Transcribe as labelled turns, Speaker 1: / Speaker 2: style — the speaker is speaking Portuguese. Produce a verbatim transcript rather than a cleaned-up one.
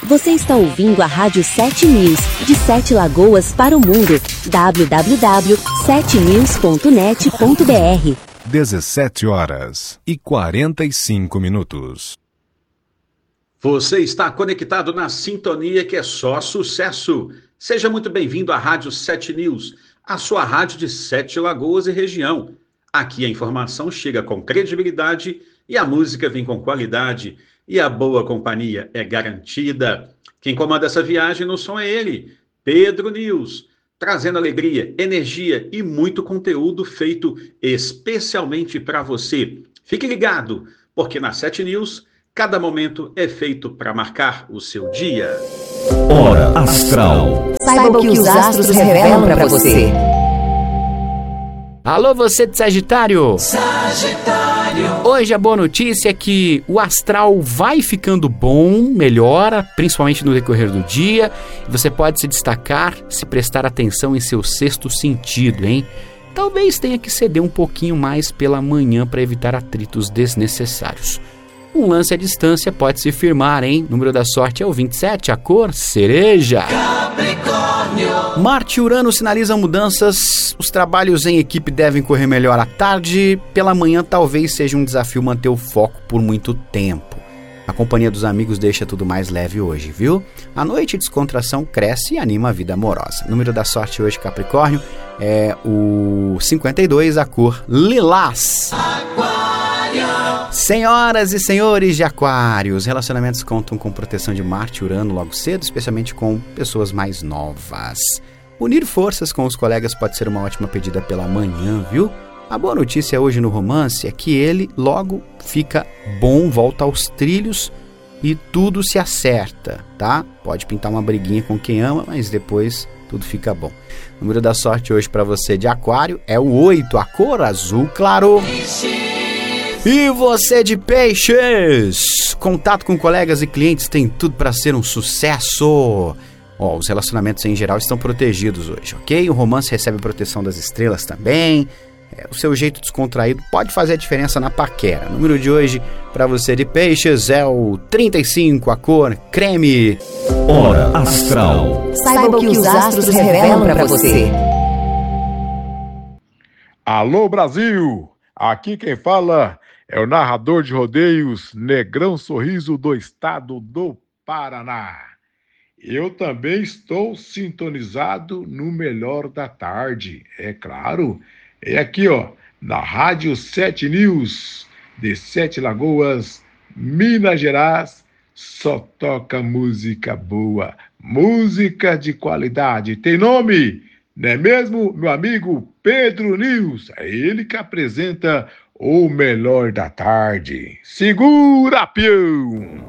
Speaker 1: Você está ouvindo a Rádio sete News, de Sete Lagoas para o mundo. w w w ponto sete news ponto net ponto b r.
Speaker 2: dezessete horas e quarenta e cinco minutos.
Speaker 3: Você está conectado na sintonia que é só sucesso. Seja muito bem-vindo à Rádio sete News, a sua rádio de Sete Lagoas e região. Aqui a informação chega com credibilidade e a música vem com qualidade. E a boa companhia é garantida. Quem comanda essa viagem no som é ele, Pedro News, trazendo alegria, energia e muito conteúdo feito especialmente para você. Fique ligado, porque na sete News, cada momento é feito para marcar o seu dia.
Speaker 4: Hora Astral.
Speaker 5: Saiba o que os astros revelam para você.
Speaker 6: Alô, você de Sagitário?
Speaker 5: Sagitário.
Speaker 6: Hoje a boa notícia é que o astral vai ficando bom, melhora, principalmente no decorrer do dia. Você pode se destacar se prestar atenção em seu sexto sentido, hein? Talvez tenha que ceder um pouquinho mais pela manhã para evitar atritos desnecessários. Um lance à distância pode se firmar, hein? O número da sorte é o vinte e sete, a cor cereja.
Speaker 5: Capricórnio.
Speaker 6: Marte e Urano sinalizam mudanças. Os trabalhos em equipe devem correr melhor à tarde. Pela manhã talvez seja um desafio manter o foco por muito tempo. A companhia dos amigos deixa tudo mais leve hoje, viu? À noite a descontração cresce e anima a vida amorosa. O número da sorte hoje, Capricórnio, é o cinquenta e dois, a cor lilás. Senhoras e senhores de Aquário, os relacionamentos contam com proteção de Marte e Urano logo cedo, especialmente com pessoas mais novas. Unir forças com os colegas pode ser uma ótima pedida pela manhã, viu? A boa notícia hoje no romance é que ele logo fica bom, volta aos trilhos e tudo se acerta, tá? Pode pintar uma briguinha com quem ama, mas depois tudo fica bom. O número da sorte hoje para você de Aquário é o oito, a cor azul claro. E você de Peixes? Contato com colegas e clientes tem tudo para ser um sucesso. Ó, os relacionamentos em geral estão protegidos hoje, ok? O romance recebe proteção das estrelas também. É, o seu jeito descontraído pode fazer a diferença na paquera. O número de hoje para você de Peixes é o trinta e cinco, a cor creme.
Speaker 4: Hora Astral.
Speaker 5: Saiba o que os astros revelam para você.
Speaker 7: Alô, Brasil! Aqui quem fala é o narrador de rodeios Negrão Sorriso do estado do Paraná. Eu também estou sintonizado no melhor da tarde, é claro. É aqui, ó, na Rádio sete News, de Sete Lagoas, Minas Gerais, só toca música boa, música de qualidade. Tem nome, não é mesmo, meu amigo Pedro News? É ele que apresenta o melhor da tarde. Segura, peão!